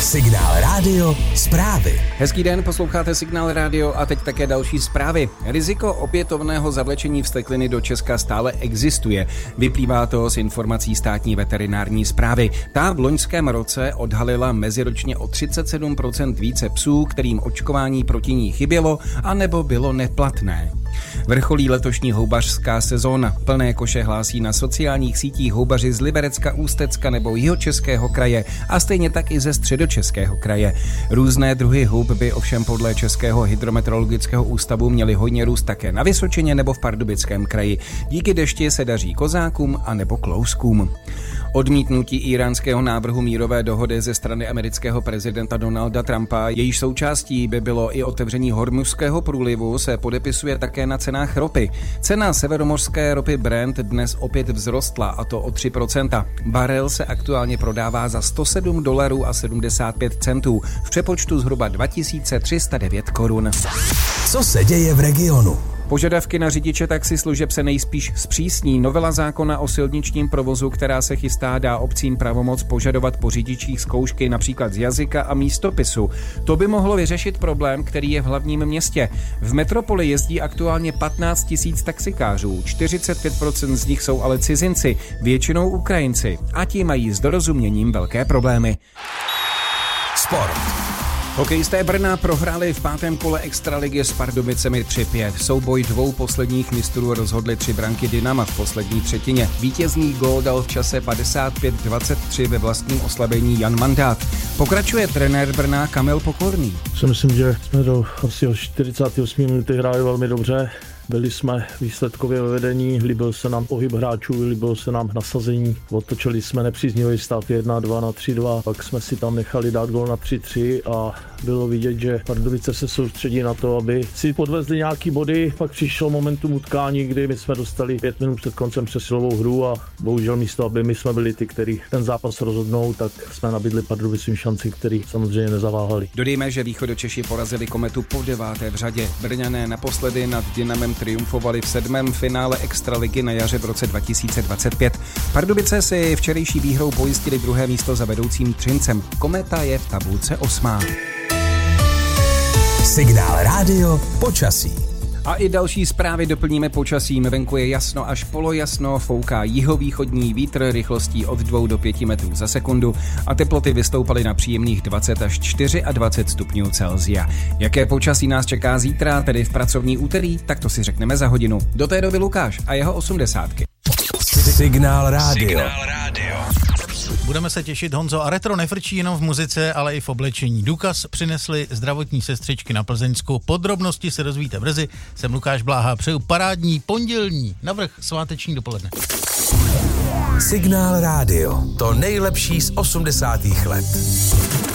Signál Rádio zprávy. Hezký den, posloucháte Signál Rádio a teď také další zprávy. Riziko opětovného zavlečení vstekliny do Česka stále existuje. Vyplývá to z informací státní veterinární správy. Ta v loňském roce odhalila meziročně o 37% více psů, kterým očkování proti ní chybělo anebo bylo neplatné. Vrcholí letošní houbařská sezóna. Plné koše hlásí na sociálních sítích houbaři z Liberecka, Ústecka nebo Jihočeského kraje a stejně tak i ze Středočeského kraje. Různé druhy hub by ovšem podle Českého hydrometeorologického ústavu měly hojně růst také na Vysočině nebo v Pardubickém kraji. Díky dešti se daří kozákům a nebo klouskům. Odmítnutí íránského návrhu mírové dohody ze strany amerického prezidenta Donalda Trumpa, jejíž součástí by bylo i otevření Hormuzského průlivu, se podepisuje také na cenách ropy. Cena severomořské ropy Brent dnes opět vzrostla, a to o 3%. Barel se aktuálně prodává za $107.75, v přepočtu zhruba 2309 korun. Co se děje v regionu? Požadavky na řidiče taxislužeb se nejspíš zpřísní. Novela zákona o silničním provozu, která se chystá, dá obcím pravomoc požadovat po řidičích zkoušky například z jazyka a místopisu. To by mohlo vyřešit problém, který je v hlavním městě. V metropoli jezdí aktuálně 15 000 taxikářů, 45% z nich jsou ale cizinci, většinou Ukrajinci, a ti mají s dorozuměním velké problémy. Sport. Hokejisté Brna prohráli v 5. kole extraligy s Pardubicemi 3-5. Souboj dvou posledních mistrů rozhodly 3 branky Dynama v poslední třetině. Vítězný gól dal v čase 55-23 ve vlastním oslabení Jan Mandát. Pokračuje trenér Brna Kamil Pokorný. Myslím, že jsme do asi 48 minuty hráli velmi dobře. Byli jsme výsledkově ve vedení, líbil se nám pohyb hráčů, líbilo se nám nasazení. Otočili jsme nepříznivý stav 1-2 na 3-2, pak jsme si tam nechali dát gól na 3-3 a bylo vidět, že Pardubice se soustředí na to, aby si podvezli nějaký body. Pak přišel momentum utkání, kdy my jsme dostali 5 minut před koncem přesilovou hru a bohužel místo, aby my jsme byli ty, kteří ten zápas rozhodnou, tak jsme nabídli Pardubicím šanci, který samozřejmě nezaváhali. Dodejme, že Východočeši porazili Kometu po 9. v řadě. Brňané naposledy nad Dynamem triumfovali v 7. finále extraligy na jaře v roce 2025. Pardubice si včerejší výhrou pojistili 2. místo za vedoucím Třincem. Kometa je v tabulce 8. Signál Rádio počasí. A i další zprávy doplníme počasím. Venku je jasno až polojasno, fouká jihovýchodní vítr rychlostí od 2 do 5 metrů za sekundu a teploty vystoupaly na příjemných 20 až 24 stupňů Celsia. Jaké počasí nás čeká zítra, tedy v pracovní úterý, tak to si řekneme za hodinu. Do té doby Lukáš a jeho 80. Signál Rádio. Budeme se těšit, Honzo, a retro nefrčí jenom v muzice, ale i v oblečení. Důkaz přinesly zdravotní sestřičky na Plzeňsku. Podrobnosti se dozvíte brzy. Jsem Lukáš Bláha, přeju parádní pondělní navrch sváteční dopoledne. Signál Rádio. To nejlepší z 80. let.